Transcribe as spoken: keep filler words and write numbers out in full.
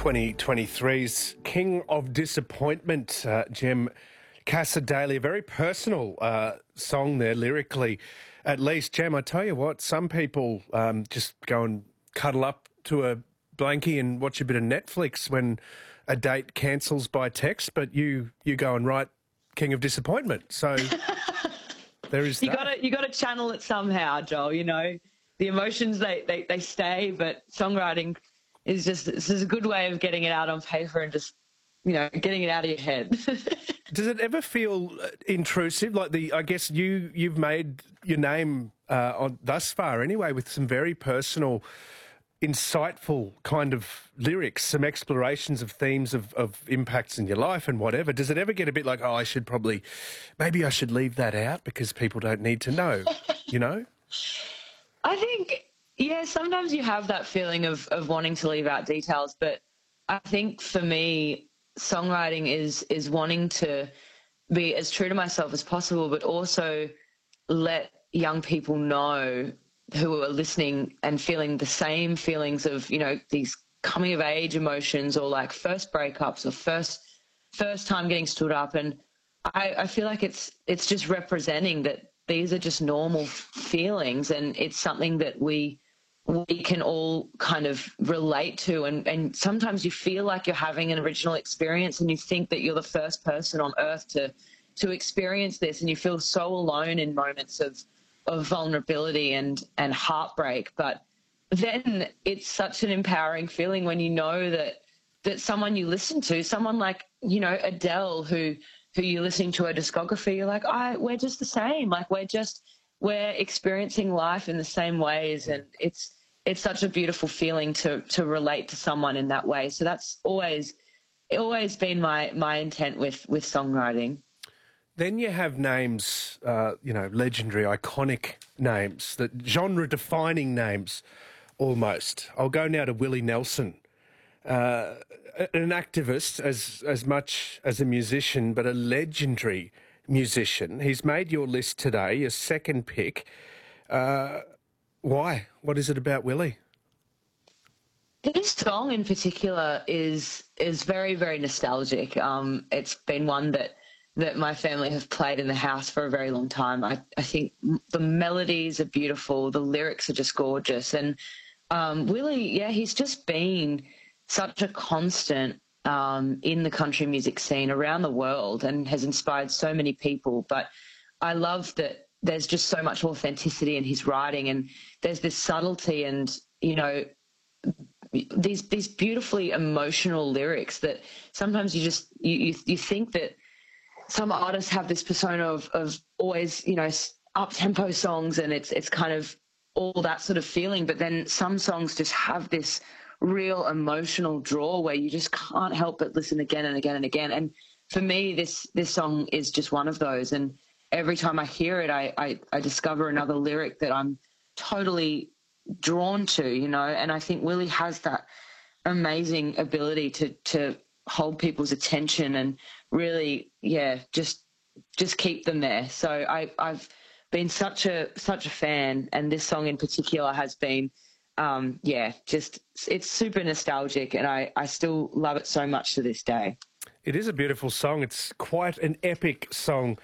twenty twenty-three's King of Disappointment, uh, Jem Cassar-Daley. A very personal uh, song there, lyrically. At least, Jem, I tell you what, some people um, just go and cuddle up to a blankie and watch a bit of Netflix when a date cancels by text, but you you go and write King of Disappointment. So there is you that. gotta you gotta channel it somehow, Joel. You know, the emotions they, they, they stay, but songwriting is just this is a good way of getting it out on paper and just, you know, getting it out of your head. Does it ever feel intrusive? Like the, I guess you you've made your name uh, on thus far anyway with some very personal, insightful kind of lyrics, some explorations of themes of, of impacts in your life and whatever. Does it ever get a bit like, oh, I should probably, maybe I should leave that out because people don't need to know, you know? I think, yeah, sometimes you have that feeling of, of wanting to leave out details, but I think for me, songwriting is is wanting to be as true to myself as possible, but also let young people know who are listening and feeling the same feelings of, you know, these coming of age emotions or like first breakups or first first time getting stood up. And I, I feel like it's it's just representing that these are just normal feelings, and it's something that we we can all kind of relate to. And, and sometimes you feel like you're having an original experience and you think that you're the first person on earth to to experience this, and you feel so alone in moments of of vulnerability and and heartbreak. But then it's such an empowering feeling when you know that that someone you listen to, someone like, you know, Adele, who who you're listening to her discography, you're like, I we're just the same. Like we're just we're experiencing life in the same ways, and it's it's such a beautiful feeling to to relate to someone in that way. So that's always always been my my intent with with songwriting. Then you have names, uh, you know, legendary, iconic names, that genre-defining names almost. I'll go now to Willie Nelson, uh, an activist as as much as a musician, but a legendary musician. He's made your list today, your second pick. Uh, why? What is it about Willie? This song in particular is is very, very nostalgic. Um, it's been one that that my family have played in the house for a very long time. I, I think the melodies are beautiful, the lyrics are just gorgeous. And um, Willie, yeah, he's just been such a constant um, in the country music scene around the world and has inspired so many people. But I love that there's just so much authenticity in his writing, and there's this subtlety and, you know, these these beautifully emotional lyrics that sometimes you just, you, you, you think that some artists have this persona of, of always, you know, up-tempo songs, and it's it's kind of all that sort of feeling. But then some songs just have this real emotional draw where you just can't help but listen again and again and again. And for me, this this song is just one of those. And every time I hear it, I, I, I discover another lyric that I'm totally drawn to, you know. And I think Willie has that amazing ability to to hold people's attention and really, yeah, just just keep them there. So I, I've been such a such a fan, and this song in particular has been, um, yeah, just it's super nostalgic, and I, I still love it so much to this day. It is a beautiful song. It's quite an epic song